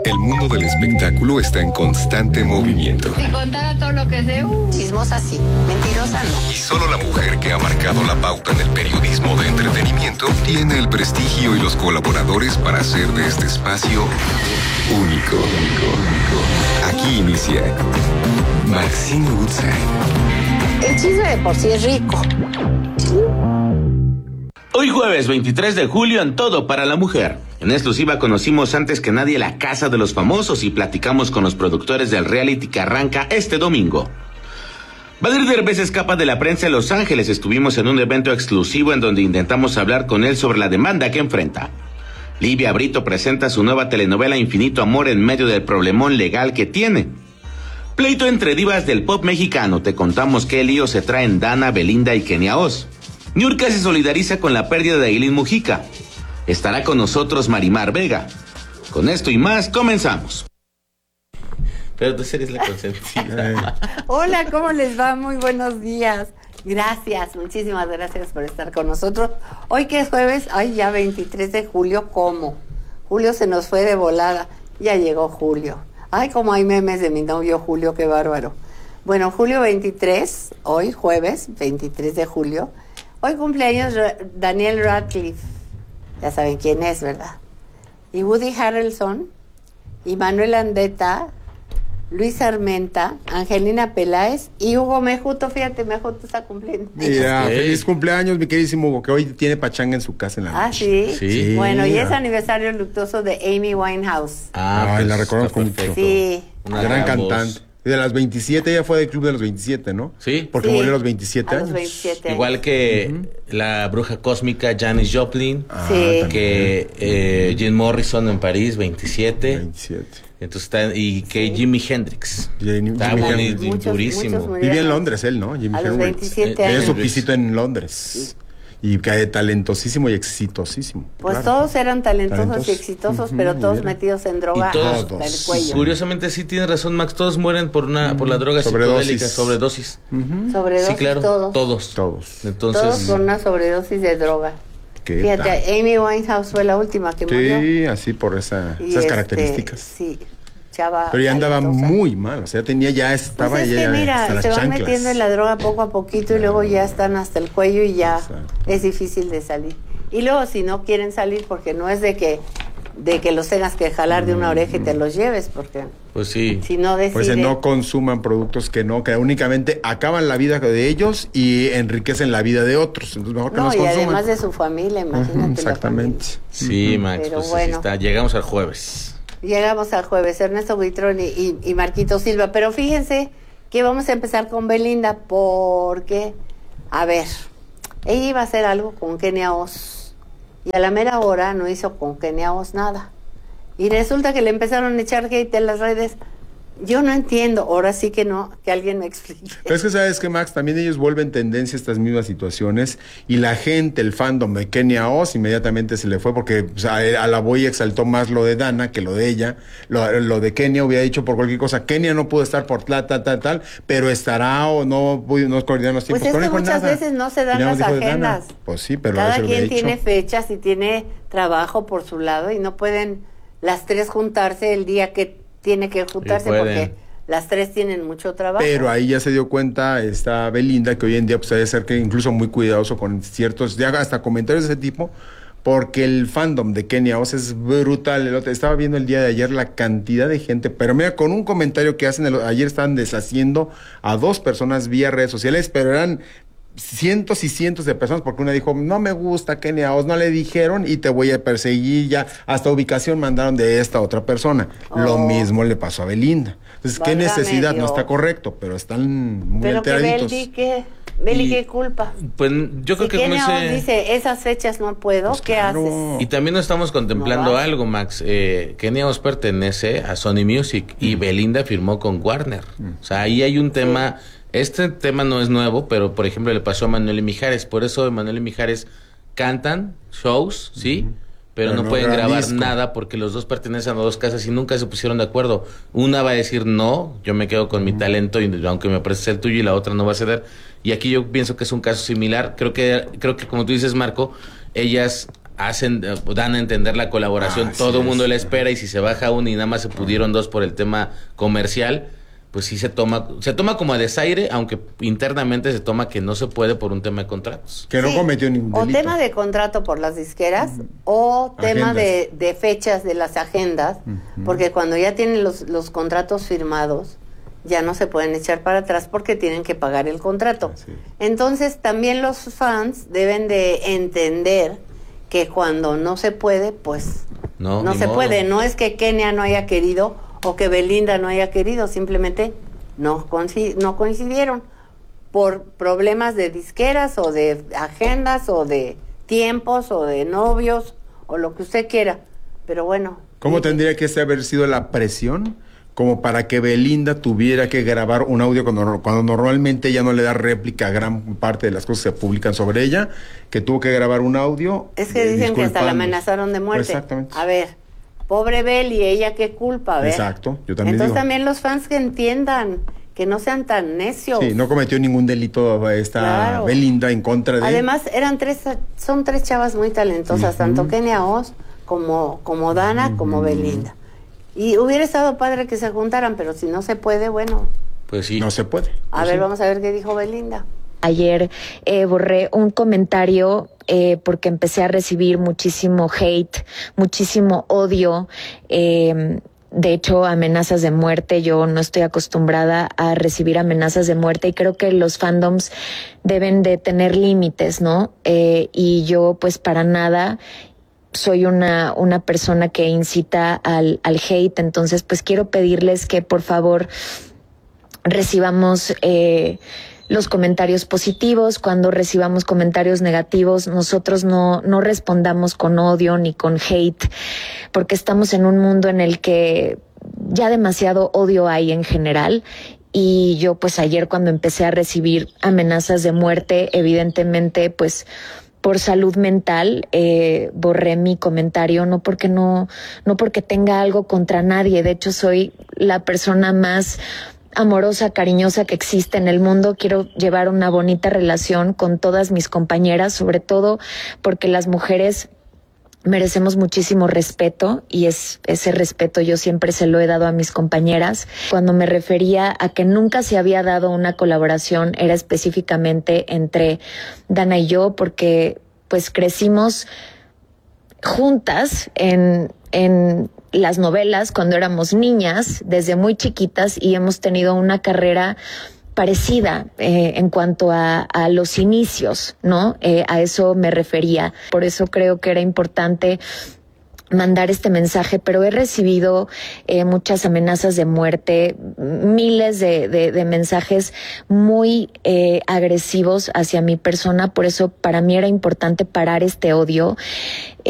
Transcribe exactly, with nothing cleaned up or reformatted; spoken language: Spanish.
El mundo del espectáculo está en constante movimiento. Si contara todo lo que sé, uh, chismosa sí, mentirosa no. Y solo la mujer que ha marcado la pauta en el periodismo de entretenimiento tiene el prestigio y los colaboradores para hacer de este espacio único. único, único. Aquí inicia Maxine Woodside. El chisme de por sí es rico. Hoy jueves veintitrés de julio en Todo para la Mujer. En exclusiva conocimos antes que nadie la casa de los famosos y platicamos con los productores del reality que arranca este domingo. Badir Derbez escapa de la prensa en Los Ángeles. Estuvimos en un evento exclusivo en donde intentamos hablar con él sobre la demanda que enfrenta. Livia Brito presenta su nueva telenovela Infinito Amor en medio del problemón legal que tiene. Pleito entre divas del pop mexicano. Te contamos qué lío se traen Dana, Belinda y Kenia Oz. Niurka se solidariza con la pérdida de Aileen Mujica. Estará con nosotros Marimar Vega. Con esto y más, comenzamos. Pero tú eres la consentida. Hola, ¿cómo les va? Muy buenos días. Gracias, muchísimas gracias por estar con nosotros. Hoy que es jueves, ay, ya veintitrés de julio, ¿cómo? Julio se nos fue de volada. Ya llegó Julio. Ay, como hay memes de mi novio Julio, qué bárbaro. Bueno, julio veintitrés, hoy jueves, veintitrés de julio. Hoy cumpleaños Daniel Radcliffe, ya saben quién es, ¿verdad? Y Woody Harrelson, y Manuel Andeta, Luis Armenta, Angelina Peláez y Hugo Mejuto. Fíjate, Mejuto está cumpliendo. Mira, okay. Feliz cumpleaños, mi queridísimo Hugo, que hoy tiene pachanga en su casa en la noche. Ah, ¿sí? Sí. Bueno, y es aniversario luctuoso de Amy Winehouse. Ah, Ay, pues, la reconozco mucho. Sí. Una gran cantante. De las veintisiete, ella fue del club de los veintisiete, ¿no? Sí. Porque sí, murió a los veintisiete a años. Los veintisiete. Igual que uh-huh. la bruja cósmica Janis Joplin. Ah, sí. Que eh, Jim Morrison en París, veintisiete. veintisiete. Entonces está, y que sí. Jimi Hendrix. Jimi, está Jimi boni, Hendrix. Muchos, durísimo. muchos Vivía en Londres él, ¿no? Jimi a los Hendrix. veintisiete años. Tenía su pisito en Londres. Sí. Y que talentosísimo y exitosísimo. Pues claro. Todos eran talentosos Talentos. y exitosos, uh-huh, pero todos metidos en droga todos, hasta el cuello. Curiosamente sí tienes razón, Max, todos mueren por una uh-huh. por la droga psicodélica, sobredosis. Uh-huh. Sobredosis, sí, claro, todos. Todos. Todos. Entonces, todos con una sobredosis de droga. Fíjate, tal? Amy Winehouse fue la última que sí, murió. Sí, así por esa, esas este, características. Sí. Chava pero ya andaba talentosa. Muy mal, o sea, tenía ya estaba pues es ya que mira, hasta las se van chanclas. metiendo en la droga poco a poquito claro. Y luego ya están hasta el cuello y ya exacto. Es difícil de salir. Y luego si no quieren salir, porque no es de que de que los tengas que jalar de una oreja y te los lleves, porque pues sí, si no deciden, pues no consuman productos que no, que únicamente acaban la vida de ellos y enriquecen la vida de otros. Entonces mejor que no, los y consuman. Además de su familia, imagínate. Uh-huh, exactamente. La sí, Max, pero pues bueno, así está. Llegamos al jueves. Llegamos al jueves, Ernesto Buitrón y, y, y Marquito Silva. Pero fíjense que vamos a empezar con Belinda porque, a ver, ella iba a hacer algo con Kenia Oz y a la mera hora no hizo con Kenia Oz nada. Y resulta que le empezaron a echar hate en las redes. Yo no entiendo, ahora sí que no, que alguien me explique. Pero es que sabes que, Max, también ellos vuelven tendencia a estas mismas situaciones y la gente, el fandom de Kenia Oz inmediatamente se le fue porque o sea, a la boy exaltó más lo de Dana que lo de ella. Lo, lo de Kenia hubiera dicho por cualquier cosa, Kenia no pudo estar por tal, tal, tal, tal, pero estará o no pudo, no coordinar los tiempos. Pues es que muchas nada. veces no se dan las agendas. Pues sí, pero cada eso quien dicho. tiene fechas y tiene trabajo por su lado y no pueden las tres juntarse el día que tiene que juntarse porque las tres tienen mucho trabajo. Pero ahí ya se dio cuenta esta Belinda que hoy en día pues debe ser que incluso muy cuidadoso con ciertos, ya hasta comentarios de ese tipo, porque el fandom de Kenia Oz es brutal. El otro, estaba viendo el día de ayer la cantidad de gente, pero mira, con un comentario que hacen, el, ayer estaban deshaciendo a dos personas vía redes sociales, pero eran cientos y cientos de personas, porque una dijo, no me gusta Kenia Oz, no le dijeron y te voy a perseguir, ya hasta ubicación mandaron de esta otra persona. Oh. Lo mismo le pasó a Belinda. Entonces, ¿qué necesidad? Dios. No está correcto, pero están muy pero enteraditos. Pero que Beli, ¿qué culpa? Pues yo creo si que como dice... dice, esas fechas no puedo, pues ¿qué claro. haces? Y también no estamos contemplando no algo, Max. Eh, Kenia Oz pertenece a Sony Music y mm. Belinda firmó con Warner. Mm. O sea, ahí hay un tema... Sí. Este tema no es nuevo, pero por ejemplo le pasó a Manuel y Mijares. Por eso Manuel y Mijares cantan shows, ¿sí? Uh-huh. Pero, pero no, no pueden grabar disco. Nada porque los dos pertenecen a dos casas y nunca se pusieron de acuerdo. Una va a decir no, yo me quedo con uh-huh. mi talento y aunque me prestes el tuyo, y la otra no va a ceder. Y aquí yo pienso que es un caso similar. Creo que creo que como tú dices, Marco, ellas hacen, dan a entender la colaboración, Ah, todo el sí, mundo sí. la espera, y si se baja uno y nada más se pudieron dos por el tema comercial, pues sí se toma, se toma como a desaire, aunque internamente se toma que no se puede por un tema de contratos. Que no Sí, cometió ningún o delito. tema de contrato por las disqueras, o tema Agendas. de, de fechas de las agendas, Ujú. porque cuando ya tienen los, los contratos firmados, ya no se pueden echar para atrás porque tienen que pagar el contrato. Así es. Entonces también los fans deben de entender que cuando no se puede, pues No, no ni se modo. puede. No es que Kenia no haya querido o que Belinda no haya querido, simplemente no, coinci- no coincidieron por problemas de disqueras o de agendas o de tiempos o de novios o lo que usted quiera. Pero bueno. ¿Cómo eh, tendría que ser- haber sido la presión como para que Belinda tuviera que grabar un audio cuando, cuando normalmente ella no le da réplica a gran parte de las cosas que se publican sobre ella, que tuvo que grabar un audio? Es que eh, dicen que hasta la disculpando. amenazaron de muerte. Exactamente. A ver, pobre Beli, ella qué culpa, a ver. Exacto, yo también Entonces digo. también los fans que entiendan, que no sean tan necios. Sí, no cometió ningún delito esta Claro. Belinda en contra de... Además, eran tres, son tres chavas muy talentosas, tanto Kenia Oz como, como Dana, como Belinda. Y hubiera estado padre que se juntaran, pero si no se puede, bueno. Pues sí. No se puede. A Pues ver, sí. vamos a ver qué dijo Belinda. Ayer eh, borré un comentario eh, porque empecé a recibir muchísimo hate, muchísimo odio, eh, de hecho amenazas de muerte. Yo no estoy acostumbrada a recibir amenazas de muerte y creo que los fandoms deben de tener límites, ¿no? Eh, y yo pues para nada soy una, una persona que incita al, al hate, entonces pues quiero pedirles que por favor recibamos eh, los comentarios positivos. Cuando recibamos comentarios negativos, nosotros no, no respondamos con odio ni con hate, porque estamos en un mundo en el que ya demasiado odio hay en general. Y yo pues ayer cuando empecé a recibir amenazas de muerte, evidentemente pues por salud mental eh, borré mi comentario, no porque no, no porque tenga algo contra nadie. De hecho soy la persona más amorosa, cariñosa que existe en el mundo. Quiero llevar una bonita relación con todas mis compañeras, sobre todo porque las mujeres merecemos muchísimo respeto y es ese respeto yo siempre se lo he dado a mis compañeras. Cuando me refería a que nunca se había dado una colaboración era específicamente entre Dana y yo, porque pues crecimos juntas en, en las novelas cuando éramos niñas, desde muy chiquitas, y hemos tenido una carrera parecida eh, en cuanto a, a los inicios, ¿no? Eh, a eso me refería. Por eso creo que era importante mandar este mensaje, pero he recibido eh, muchas amenazas de muerte, miles de, de, de mensajes muy eh, agresivos hacia mi persona. Por eso para mí era importante parar este odio.